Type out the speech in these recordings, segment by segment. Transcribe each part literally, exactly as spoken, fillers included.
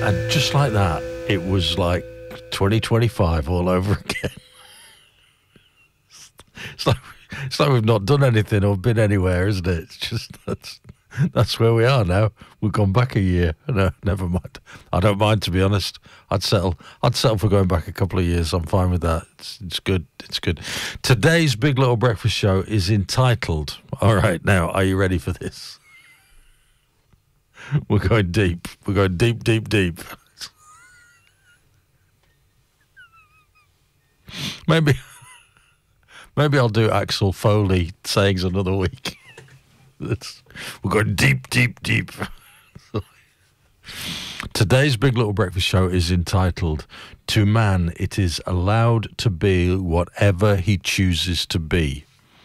And just like that, it was like twenty twenty-five all over again. It's like, it's like we've not done anything or been anywhere, isn't it? It's just, that's, that's where we are now. We've gone back a year. No, never mind. I don't mind, to be honest. I'd settle, I'd settle for going back a couple of years. I'm fine with that. It's, it's good. It's good. Today's Big Little Breakfast Show is entitled, all right, now, are you ready for this? We're going deep. We're going deep, deep, deep. Maybe... Maybe I'll do Axel Foley sayings another week. That's, we're going deep, deep, deep. Today's Big Little Breakfast Show is entitled, To Man It Is Allowed to Be Whatever He Chooses to Be.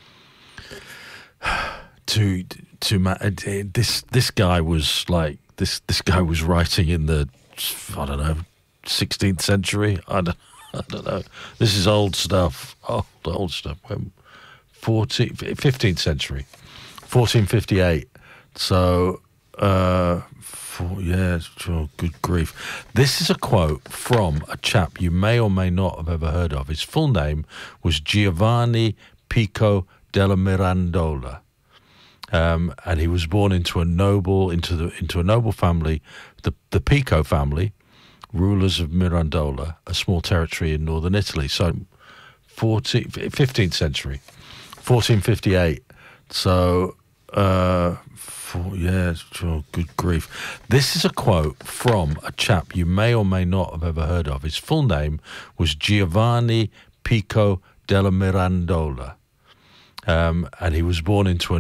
to to man, this this guy was like this this guy was writing in the, I don't know, sixteenth century. I don't I don't know. This is old stuff. Old, old stuff. fourteenth, fifteenth century. fourteen fifty-eight. So, uh, four, yeah, oh, good grief. This is a quote from a chap you may or may not have ever heard of. His full name was Giovanni Pico della Mirandola. Um, and he was born into a noble, into the into a noble family, the the Pico family, rulers of Mirandola, a small territory in northern Italy. So, fourteenth, fifteenth century, fourteen fifty-eight. So, uh, four, yeah, oh, good grief. This is a quote from a chap you may or may not have ever heard of. His full name was Giovanni Pico della Mirandola. Um, and he was born into a